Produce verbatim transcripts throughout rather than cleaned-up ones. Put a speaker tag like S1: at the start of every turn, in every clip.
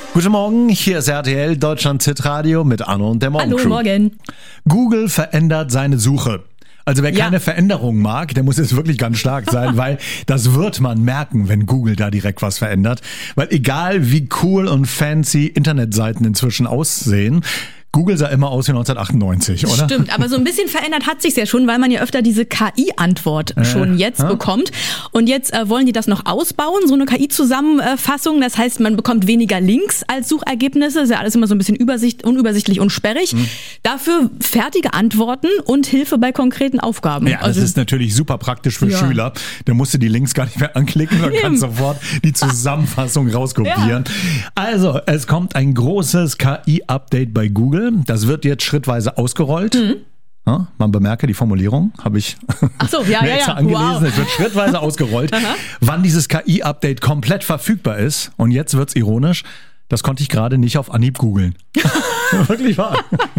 S1: Guten Morgen, hier ist R T L Deutschland Hitradio mit Anno und der Morgencrew.
S2: Hallo, morgen.
S1: Google verändert seine Suche. Also wer
S2: Ja.
S1: keine Veränderung mag, der muss jetzt wirklich ganz stark sein, weil das wird man merken, wenn Google da direkt was verändert. Weil egal wie cool und fancy Internetseiten inzwischen aussehen, Google sah immer aus wie neunzehnhundertachtundneunzig, oder?
S2: Stimmt, aber so ein bisschen verändert hat sich's ja schon, weil man ja öfter diese K I-Antwort
S1: Äh,
S2: schon jetzt
S1: ja.
S2: bekommt. Und jetzt äh, wollen die das noch ausbauen, so eine K I-Zusammenfassung. Das heißt, man bekommt weniger Links als Suchergebnisse. Ist ja alles immer so ein bisschen übersicht, unübersichtlich und sperrig.
S1: Mhm.
S2: Dafür fertige Antworten und Hilfe bei konkreten Aufgaben.
S1: Ja, das
S2: Also,
S1: ist natürlich super praktisch für
S2: Ja.
S1: Schüler. Da musst du die Links gar nicht mehr anklicken und
S2: Eben.
S1: kannst sofort die Zusammenfassung rauskopieren. Also, es kommt ein großes K I-Update bei Google. Das wird jetzt schrittweise ausgerollt.
S2: Mhm.
S1: Ja, man bemerke die Formulierung, habe ich
S2: Ach so, ja,
S1: mir
S2: ja,
S1: extra
S2: ja.
S1: angelesen.
S2: Wow.
S1: Es wird schrittweise ausgerollt.
S2: Aha.
S1: Wann dieses K I-Update komplett verfügbar ist, und jetzt wird's ironisch, das konnte ich gerade nicht auf Anhieb googeln. Wirklich wahr.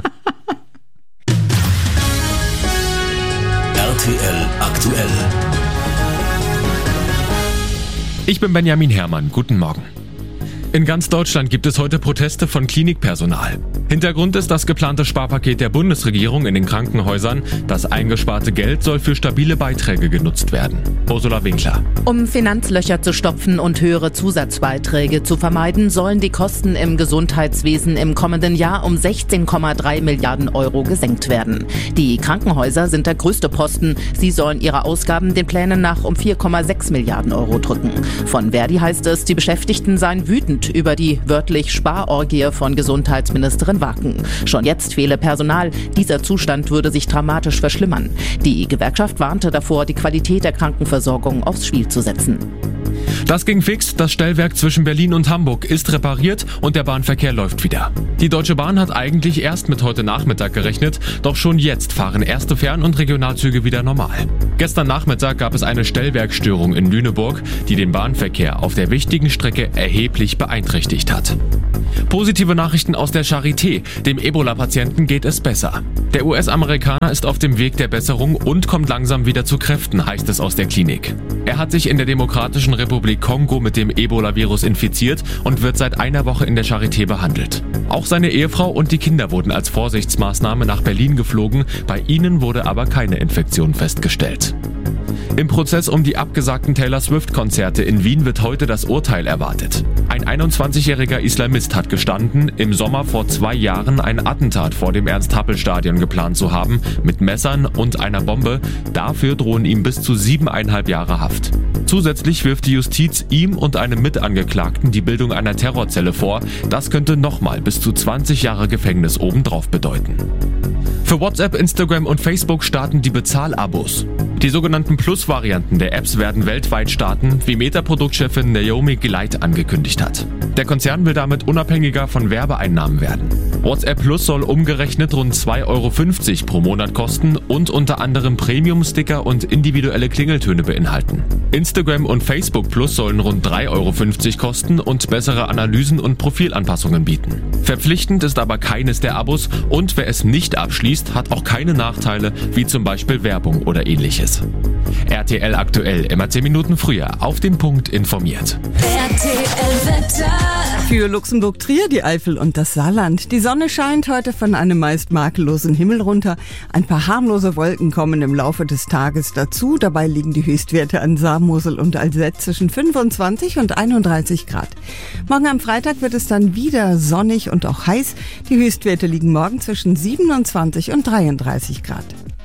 S3: R T L aktuell.
S4: Ich bin Benjamin Herrmann. Guten Morgen. In ganz Deutschland gibt es heute Proteste von Klinikpersonal. Hintergrund ist das geplante Sparpaket der Bundesregierung in den Krankenhäusern. Das eingesparte Geld soll für stabile Beiträge genutzt werden. Ursula Winkler.
S5: Um Finanzlöcher zu stopfen und höhere Zusatzbeiträge zu vermeiden, sollen die Kosten im Gesundheitswesen im kommenden Jahr um sechzehn Komma drei Milliarden Euro gesenkt werden. Die Krankenhäuser sind der größte Posten. Sie sollen ihre Ausgaben den Plänen nach um vier Komma sechs Milliarden Euro drücken. Von Verdi heißt es, die Beschäftigten seien wütend über die wörtlich Sparorgie von Gesundheitsministerin Wacken. Schon jetzt fehle Personal. Dieser Zustand würde sich dramatisch verschlimmern. Die Gewerkschaft warnte davor, die Qualität der Krankenversorgung aufs Spiel zu setzen.
S4: Das ging fix. Das Stellwerk zwischen Berlin und Hamburg ist repariert und der Bahnverkehr läuft wieder. Die Deutsche Bahn hat eigentlich erst mit heute Nachmittag gerechnet, doch schon jetzt fahren erste Fern- und Regionalzüge wieder normal. Gestern Nachmittag gab es eine Stellwerkstörung in Lüneburg, die den Bahnverkehr auf der wichtigen Strecke erheblich beeinträchtigt hat. Positive Nachrichten aus der Charité. Dem Ebola-Patienten geht es besser. Der U S-Amerikaner ist auf dem Weg der Besserung und kommt langsam wieder zu Kräften, heißt es aus der Klinik. Er hat sich in der Demokratischen Republik Kongo mit dem Ebola-Virus infiziert und wird seit einer Woche in der Charité behandelt. Auch seine Ehefrau und die Kinder wurden als Vorsichtsmaßnahme nach Berlin geflogen. Bei ihnen wurde aber keine Infektion festgestellt. Im Prozess um die abgesagten Taylor Swift-Konzerte in Wien wird heute das Urteil erwartet. Ein einundzwanzigjähriger Islamist hat gestanden, im Sommer vor zwei Jahren ein Attentat vor dem Ernst-Happel-Stadion geplant zu haben, mit Messern und einer Bombe. Dafür drohen ihm bis zu siebeneinhalb Jahre Haft. Zusätzlich wirft die Justiz ihm und einem Mitangeklagten die Bildung einer Terrorzelle vor. Das könnte nochmal bis zu zwanzig Jahre Gefängnis obendrauf bedeuten. Für WhatsApp, Instagram und Facebook starten die Bezahlabos. Die sogenannten Plus-Varianten der Apps werden weltweit starten, wie Meta-Produktchefin Naomi Gleit angekündigt hat. Der Konzern will damit unabhängiger von Werbeeinnahmen werden. WhatsApp Plus soll umgerechnet rund zwei Euro fünfzig pro Monat kosten und unter anderem Premium-Sticker und individuelle Klingeltöne beinhalten. Instagram und Facebook Plus sollen rund drei Euro fünfzig kosten und bessere Analysen und Profilanpassungen bieten. Verpflichtend ist aber keines der Abos und wer es nicht abschließt, hat auch keine Nachteile, wie zum Beispiel Werbung oder ähnliches. R T L aktuell, immer zehn Minuten früher, auf den Punkt informiert.
S6: R T L-Wetter.
S7: Für Luxemburg-Trier, die Eifel und das Saarland. Die Sonne scheint heute von einem meist makellosen Himmel runter. Ein paar harmlose Wolken kommen im Laufe des Tages dazu. Dabei liegen die Höchstwerte an Saar, Mosel und Alzette zwischen fünfundzwanzig und einunddreißig Grad. Morgen am Freitag wird es dann wieder sonnig und auch heiß. Die Höchstwerte liegen morgen zwischen siebenundzwanzig und dreiunddreißig Grad.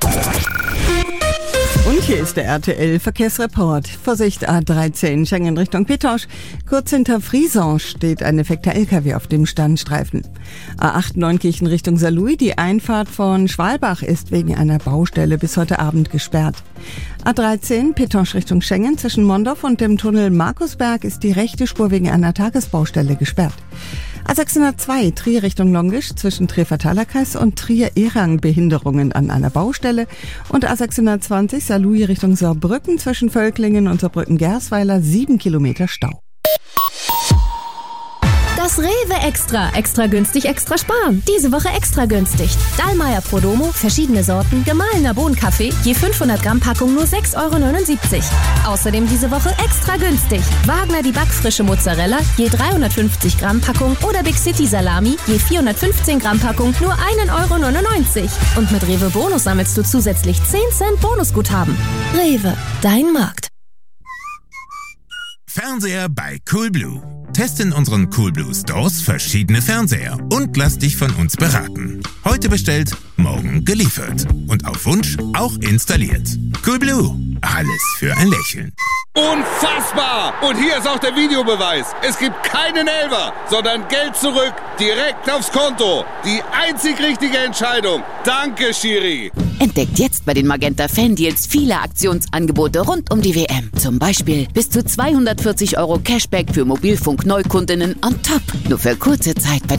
S7: Und hier ist der R T L-Verkehrsreport. Vorsicht A dreizehn, Schengen Richtung Pitosch. Kurz hinter Frieson steht ein defekter L K W auf dem Standstreifen. A acht Neunkirchen Richtung Saarlouis. Die Einfahrt von Schwalbach ist wegen einer Baustelle bis heute Abend gesperrt. A dreizehn, Pitosch Richtung Schengen. Zwischen Mondorf und dem Tunnel Markusberg ist die rechte Spur wegen einer Tagesbaustelle gesperrt. A sechshundertzwei, Trier Richtung Longisch, zwischen Trier-Verteilerkreis und Trier-Erang Behinderungen an einer Baustelle. Und A sechshundertzwanzig, Saarlouis Richtung Saarbrücken, zwischen Völklingen und Saarbrücken-Gersweiler, sieben Kilometer Stau.
S8: Das Rewe Extra. Extra günstig, extra sparen. Diese Woche extra günstig. Dallmayr Prodomo, verschiedene Sorten, gemahlener Bohnenkaffee, je fünfhundert Gramm Packung nur sechs Euro neunundsiebzig. Außerdem diese Woche extra günstig. Wagner die backfrische Mozzarella, je dreihundertfünfzig Gramm Packung oder Big City Salami, je vierhundertfünfzehn Gramm Packung nur ein Euro neunundneunzig. Und mit Rewe Bonus sammelst du zusätzlich zehn Cent Bonusguthaben. Rewe, dein Markt.
S9: Fernseher bei Coolblue. Teste in unseren Coolblue Stores verschiedene Fernseher und lass dich von uns beraten. Heute bestellt, morgen geliefert. Und auf Wunsch auch installiert. Coolblue. Alles für ein Lächeln.
S10: Unfassbar! Und hier ist auch der Videobeweis. Es gibt keinen Elfer, sondern Geld zurück, direkt aufs Konto. Die einzig richtige Entscheidung. Danke, Schiri.
S11: Entdeckt jetzt bei den Magenta Fan-Deals viele Aktionsangebote rund um die W M. Zum Beispiel bis zu zweihundertvierzig Euro Cashback für Mobilfunk-Neukundinnen on top. Nur für kurze Zeit bei